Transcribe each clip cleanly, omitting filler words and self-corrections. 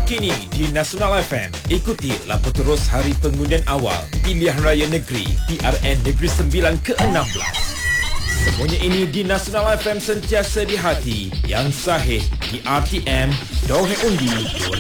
terkini di Nasional FM. Ikuti laporan terus hari pengundian awal Pilihan Raya Negeri PRN Negeri Sembilan ke-16. Semuanya ini di Nasional FM, sentiasa di hati, yang sahih di RTM, Dongeng Undi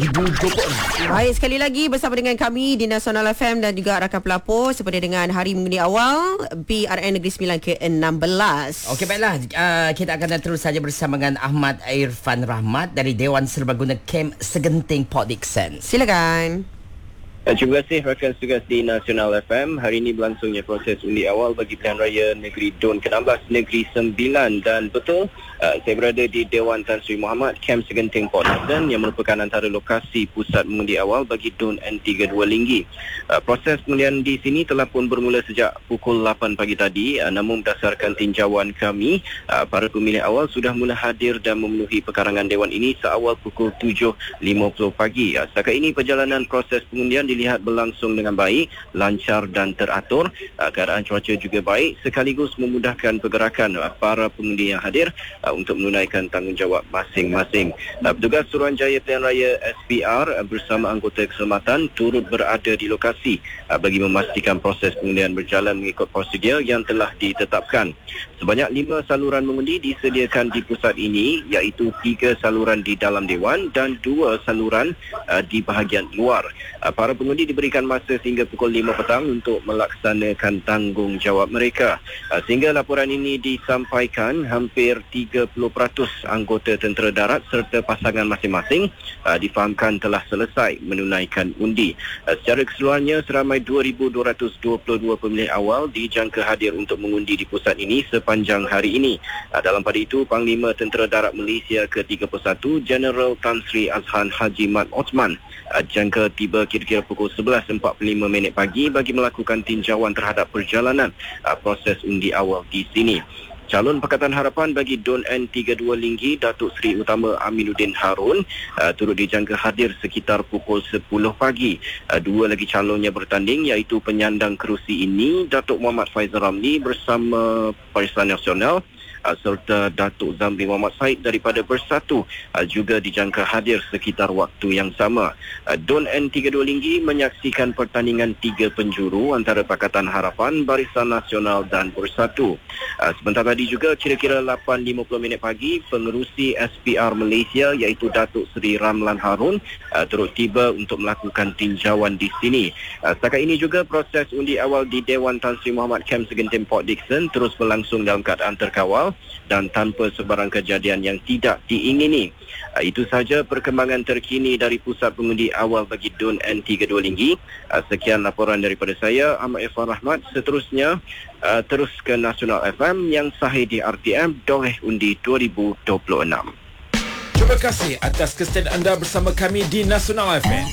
2026. Baik, sekali lagi bersama dengan kami di Nasional FM dan juga rakan pelapor seperti dengan hari mengundi awal PRN Negeri Sembilan ke-16. Okey, baiklah. Kita akan terus saja bersama dengan Ahmad Irfan Rahmat dari Dewan Serbaguna Kem Segenting Port Dickson. Silakan. Terima kasih rakan tugas di Nasional FM. Hari ini berlangsungnya proses undi awal bagi Pilihan Raya Negeri DUN ke-16 Negeri Sembilan, dan betul saya berada di Dewan Tan Sri Muhammad Kem Segenting Port Dickson yang merupakan antara lokasi pusat mengundi awal bagi DUN N32 Linggi. Proses pengundian di sini telah pun bermula sejak pukul 8 pagi tadi, namun berdasarkan tinjauan kami, para pemilih awal sudah mula hadir dan memenuhi pekarangan Dewan ini seawal pukul 7.50 pagi. Setakat ini perjalanan proses pengundian dilihat berlangsung dengan baik, lancar dan teratur. Keadaan cuaca juga baik, sekaligus memudahkan pergerakan para pengundi yang hadir untuk menunaikan tanggungjawab masing-masing. Petugas Suruhanjaya Pilihan Raya SPR bersama anggota keselamatan turut berada di lokasi bagi memastikan proses pengundian berjalan mengikut prosedur yang telah ditetapkan. Sebanyak 5 saluran mengundi disediakan di pusat ini, iaitu 3 saluran di dalam Dewan dan 2 saluran di bahagian luar. Para pengundi diberikan masa sehingga pukul 5 petang untuk melaksanakan tanggungjawab mereka. Sehingga laporan ini disampaikan, hampir 30% anggota tentera darat serta pasangan masing-masing difahamkan telah selesai menunaikan undi. Secara keseluruhannya, seramai 2,222 pemilih awal dijangka hadir untuk mengundi di pusat ini sepanjang hari ini. Dalam pada itu, Panglima Tentera Darat Malaysia ke-31 Jeneral Tan Sri Azhan Haji Mat Osman jangka tiba kira-kira pukul 11.45 pagi bagi melakukan tinjauan terhadap perjalanan proses undi awal di sini. Calon Pakatan Harapan bagi DUN N32 Linggi, Datuk Seri Utama Aminuddin Harun, turut dijangka hadir sekitar pukul 10 pagi. 2 lagi calonnya bertanding, iaitu penyandang kerusi ini, Datuk Muhammad Faizal Ramli bersama Barisan Nasional, serta Datuk Zamri Muhammad Said daripada Bersatu juga dijangka hadir sekitar waktu yang sama. DUN N32 Linggi menyaksikan pertandingan 3 penjuru antara Pakatan Harapan, Barisan Nasional dan Bersatu. Sebentar tadi juga kira-kira 8.50 pagi, pengerusi SPR Malaysia iaitu Datuk Seri Ramlan Harun turut tiba untuk melakukan tinjauan di sini. Setakat ini juga proses undi awal di Dewan Tan Sri Muhammad Kem Segenting Port Dickson terus berlangsung dalam keadaan terkawal dan tanpa sebarang kejadian yang tidak diingini. Itu sahaja perkembangan terkini dari pusat pengundi awal bagi DUN N32 Linggi. Sekian laporan daripada saya, Ahmad Irfan Rahmat. Seterusnya terus ke Nasional FM yang sahih di RTM, Dongeng Undi 2026. Terima kasih atas kesediaan anda bersama kami di Nasional FM.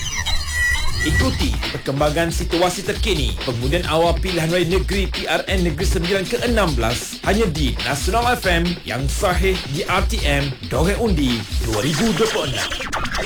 Ikuti perkembangan situasi terkini pengundian awal Pilihan Raya Negeri PRN Negeri Sembilan ke-16 hanya di Nasional FM yang sahih di RTM, Dongeng Undi 2026.